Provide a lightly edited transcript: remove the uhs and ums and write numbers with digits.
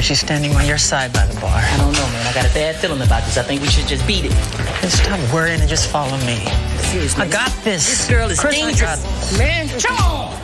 she's standing on your side by the bar. I don't know, man. I got a bad feeling about this. I think we should just beat it. Just stop worrying and just follow me. Seriously. I got this. This girl is Chris, dangerous. Man, come on.